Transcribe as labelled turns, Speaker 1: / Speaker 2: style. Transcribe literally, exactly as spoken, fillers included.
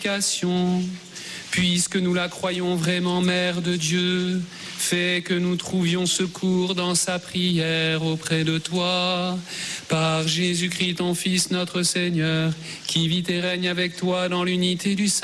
Speaker 1: Puisque nous la croyons vraiment Mère de Dieu, fais que nous trouvions secours dans sa prière auprès de toi. Par Jésus-Christ, ton Fils, notre Seigneur, qui vit et règne avec toi dans l'unité du Saint.